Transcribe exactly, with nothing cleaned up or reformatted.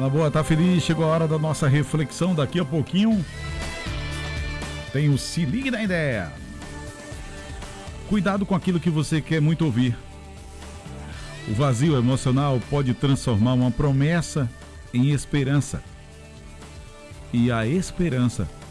na boa, tá feliz? Chegou a hora da nossa reflexão. Daqui a pouquinho tem o Se Ligue na Ideia. Cuidado com aquilo que você quer muito ouvir. O vazio emocional pode transformar uma promessa em esperança. E a esperança